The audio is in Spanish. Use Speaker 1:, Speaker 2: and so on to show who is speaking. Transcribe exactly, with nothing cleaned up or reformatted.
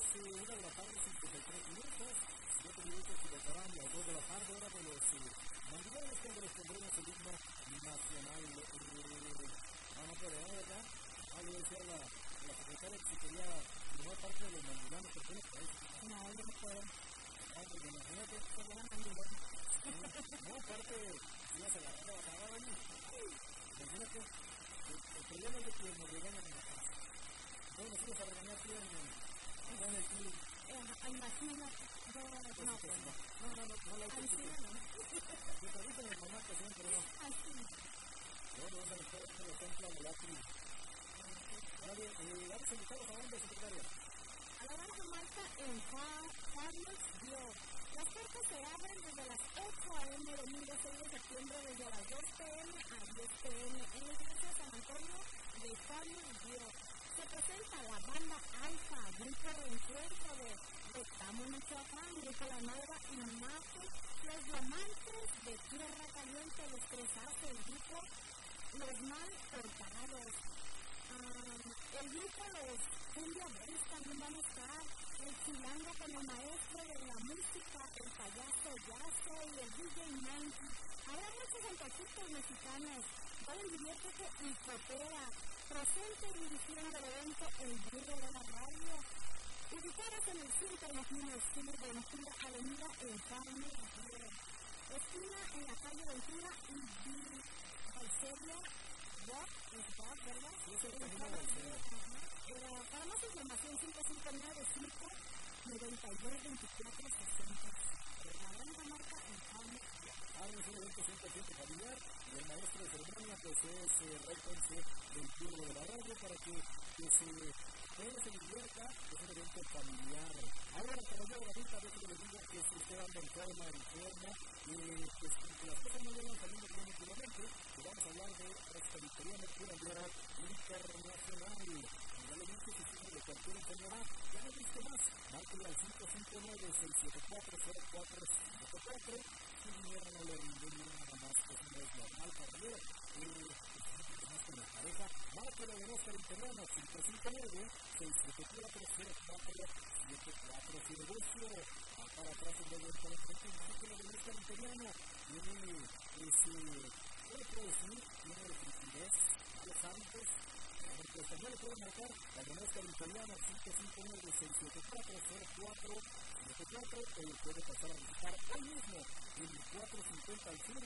Speaker 1: una de la tarde, cincuenta y tres minutos. siete minutos y votarán las dos de la tarde, hora de los mandilanes, cuando les pondremos el himno nacional. Ah, no puede, ¿no? ¿Verdad? Ah, le decía la, la secretaria que si quería formar parte de los mandilanes, ¿por qué no puede?
Speaker 2: No, yo no puedo.
Speaker 1: Ah, pues imagínate, se van a mandilar. No, aparte, si vas a agarrar a la parada, ¿no? Imagínate, el, el problema es de que nos regañan en la casa. Entonces nos fuimos a regañar aquí en, en el club.
Speaker 2: Imagínate, no, no, no, no,
Speaker 1: no, no, no, no la hice.
Speaker 2: Así no.
Speaker 1: Me parece mi mamá que siempre no.
Speaker 2: Así.
Speaker 1: No, no, no, no, no, lo templa, lo lápiz. Vale, eh, vamos a invitarlos a dónde, secretaria.
Speaker 2: A la Granja Marca en Carlos Dios. Las puertas se abren desde las ocho a m domingo seis de septiembre, desde las dos p m a diez p m en la iglesia San Antonio de Carlos Dios. Se presenta la banda Alfa, grupo de encuentro de Estamos en Michoacán, Grupo La Nueva y Mate, Los Diamantes de Tierra Caliente, Los Tres Hace, el grupo Los Mal Portados. Um, el grupo Los Cumbia Brains también van a estar, el Chilango con el maestro de la música, el payaso Yazo y el D J Nancy. Habrá muchos antojitos mexicanos, vayan, diviértete y coopera. Presente y dirigiendo el evento El Burro de la Radio, ubicadas en el ciento veintiuno Sur Ventura Avenida en Carmen Ríos, esquina en la calle Ventura y Valserio, Rock, es Rock, ¿verdad?
Speaker 1: Sí, sí, sí.
Speaker 2: Para más información, cinco cinco nueve cinco nueve dos dos cuatro sesenta. La Granja Marca en Carmen.
Speaker 1: Ahora es un evento cien por ciento familiar y el maestro de ceremonia pues es eh, Ray Ponce del Burro de la Radio para que, que se, que se divierta. Es un evento familiar. Ahora, como yo ahorita a veces les digo que si usted anda enferma, enferma, eh, pues que las cosas no vayan saliendo bien últimamente, que vamos a hablar de Presbitería Mercurandera Internacional. Ya le dije que si de cualquier enfermedad, ya no dice más. Márquele al cinco cinco nueve seis siete cuatro cero cuatro siete cuatro. Si dinero no le rinde ni nada más, pues no es normal, caballero. Eh, pues con la pareja, márquele de Oscar Italiano, cinco cinco nueve seis siete cuatro cero cuatro siete cuatro. Si negocio, para atrás en medio del teléfono, márquele de Oscar Italiano. Tiene ese, ¿qué puedo decir? Tiene flexibilidad, malos hábitos. Pues también le pueden marcar a Don Oscar Italiano cinco cinco nueve seis siete cuatro cero cuatro siete cuatro o puede pasar a visitar hoy mismo en cuatrocientos cincuenta al sur